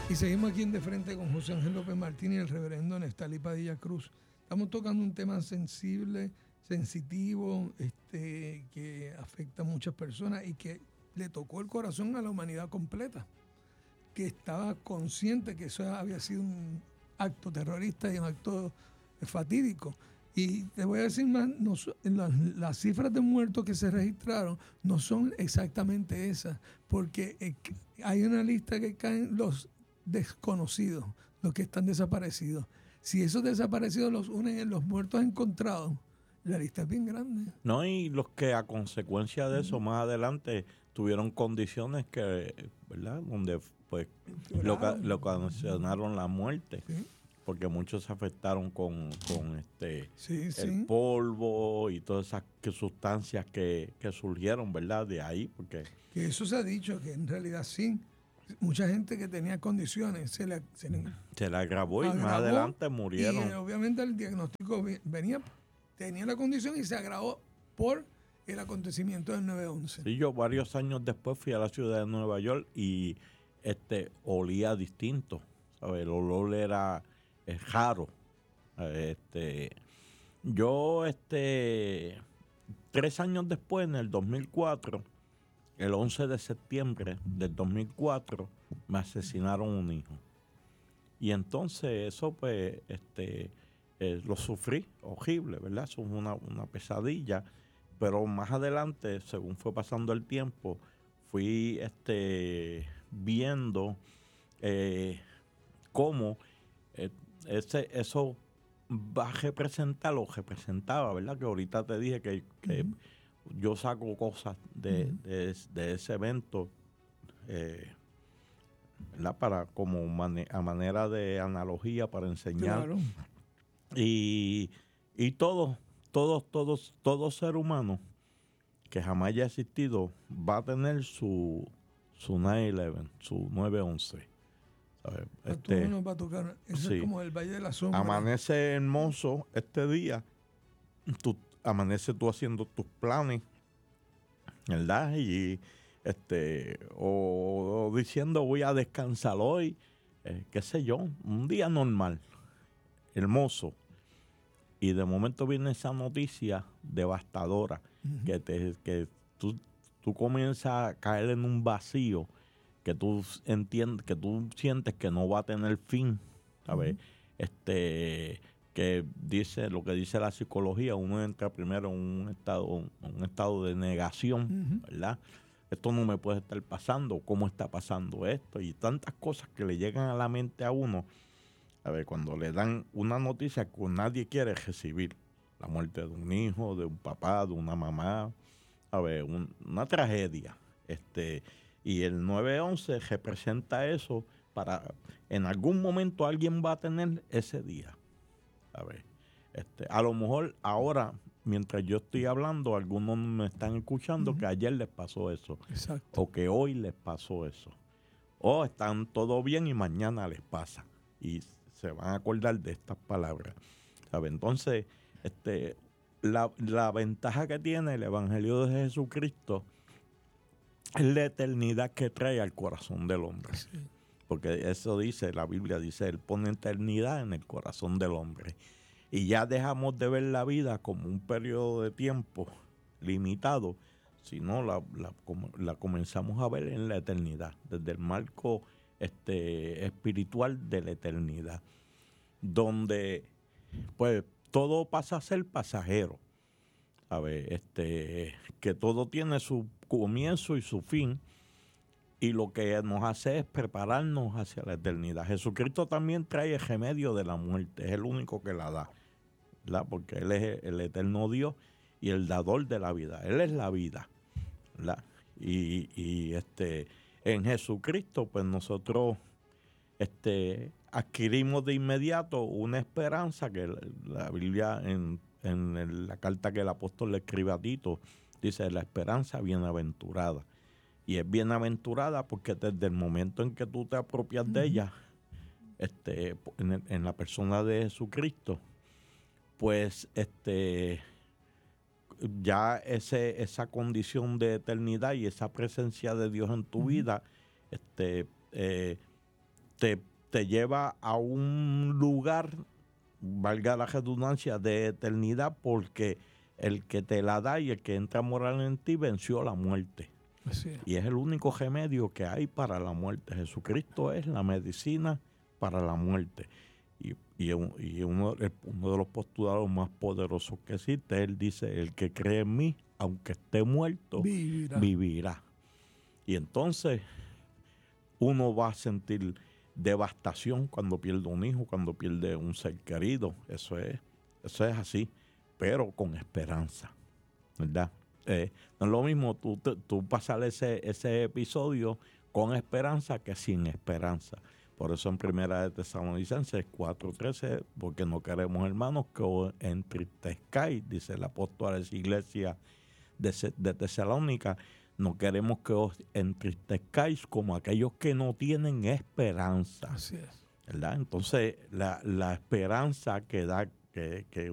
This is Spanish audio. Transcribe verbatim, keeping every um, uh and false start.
Y seguimos aquí en De Frente con José Ángel López Martín y el reverendo Nestalí Padilla Cruz. Estamos tocando un tema sensible, sensitivo, este, que afecta a muchas personas y que le tocó el corazón a la humanidad completa, que estaba consciente que eso había sido un acto terrorista y un acto fatídico. Y te voy a decir más, no, las, las cifras de muertos que se registraron no son exactamente esas, porque eh, hay una lista que caen los desconocidos, los que están desaparecidos. Si esos desaparecidos los unen en los muertos encontrados, la lista es bien grande. No, y los que a consecuencia de eso, uh-huh, más adelante tuvieron condiciones que, ¿verdad? Donde pues lo, lo ocasionaron la muerte. Sí. Porque muchos se afectaron con, con este sí, el sí. polvo y todas esas que sustancias que, que surgieron, ¿verdad? De ahí, porque... Que eso se ha dicho, que en realidad sí. Mucha gente que tenía condiciones se le, se le, se le agravó y agravó, más adelante murieron. Y obviamente el diagnóstico venía, tenía la condición y se agravó por el acontecimiento del nueve once. Sí, yo varios años después fui a la ciudad de Nueva York y este olía distinto, ¿sabes? El olor era eh, raro. Este, yo, este, tres años después, en el dos mil cuatro, el once de septiembre del dos mil cuatro, me asesinaron un hijo. Y entonces eso, pues, este, eh, lo sufrí, horrible, ¿verdad? Eso fue una, una pesadilla. Pero más adelante, según fue pasando el tiempo, fui este, viendo eh, cómo eh, ese, eso va a representar, lo representaba, ¿verdad? Que ahorita te dije que, que uh-huh. yo saco cosas de, uh-huh. de, de ese evento, eh, ¿verdad? Para como mane- a manera de analogía para enseñar. Claro. Y, y todos, todos, todos, todo ser humano que jamás haya existido va a tener su, su nueve once, su nueve once. Este, nos va a tocar. Eso sí. Es como el Valle de la Sombra. Amanece hermoso este día. Tú, amanece tú haciendo tus planes, ¿verdad? Y este, o, o diciendo voy a descansar hoy, eh, qué sé yo, un día normal, hermoso. Y de momento viene esa noticia devastadora, uh-huh. que, te, que tú, tú comienzas a caer en un vacío que tú entiendes, que tú sientes que no va a tener fin, ¿sabes? Uh-huh. Este, que dice, lo que dice la psicología, uno entra primero en un estado, un estado de negación, uh-huh. ¿verdad? Esto no me puede estar pasando, ¿cómo está pasando esto? Y tantas cosas que le llegan a la mente a uno, a ver, cuando le dan una noticia que nadie quiere recibir, la muerte de un hijo, de un papá, de una mamá, a ver, un, una tragedia, este... Y el nueve once representa eso para, en algún momento alguien va a tener ese día. A ver, este, a lo mejor ahora, mientras yo estoy hablando, algunos me están escuchando uh-huh. que ayer les pasó eso. Exacto. O que hoy les pasó eso. O están todo bien y mañana les pasa. Y se van a acordar de estas palabras. ¿Sabe? Entonces, este, la, la ventaja que tiene el Evangelio de Jesucristo es la eternidad que trae al corazón del hombre. Sí. Porque eso dice, la Biblia dice, Él pone eternidad en el corazón del hombre. Y ya dejamos de ver la vida como un periodo de tiempo limitado, sino la, la, la comenzamos a ver en la eternidad, desde el marco este, espiritual de la eternidad, donde pues todo pasa a ser pasajero. A ver, este, que todo tiene su comienzo y su fin, y lo que nos hace es prepararnos hacia la eternidad. Jesucristo también trae el remedio de la muerte, es el único que la da, ¿verdad? Porque Él es el eterno Dios y el dador de la vida. Él es la vida, ¿verdad? Y, y este, en Jesucristo, pues nosotros este, adquirimos de inmediato una esperanza que la, la Biblia en En el, la carta que el apóstol le escribe a Tito, dice la esperanza bienaventurada. Y es bienaventurada porque desde el momento en que tú te apropias uh-huh. de ella, este, en, el, en la persona de Jesucristo, pues este, ya ese, esa condición de eternidad y esa presencia de Dios en tu uh-huh. vida, este, eh, te, te lleva a un lugar, valga la redundancia, de eternidad, porque el que te la da y el que entra moral en ti venció la muerte. Así es. Y es el único remedio que hay para la muerte. Jesucristo es la medicina para la muerte. Y, y, y uno, uno de los postulados más poderosos que existe, él dice, el que cree en mí, aunque esté muerto, Vivirá. vivirá. Y entonces uno va a sentir devastación cuando pierde un hijo, cuando pierde un ser querido. Eso es, eso es así, pero con esperanza, ¿verdad? Eh, no es lo mismo tú, tú pasar ese, ese episodio con esperanza que sin esperanza. Por eso en Primera de Tesalonicenses cuatro trece, porque no queremos, hermanos, que os entristezcáis, dice el apóstol a esa iglesia de, de Tesalónica, no queremos que os entristezcáis como aquellos que no tienen esperanza. Así es. ¿Verdad? Entonces, la, la esperanza que da, que, que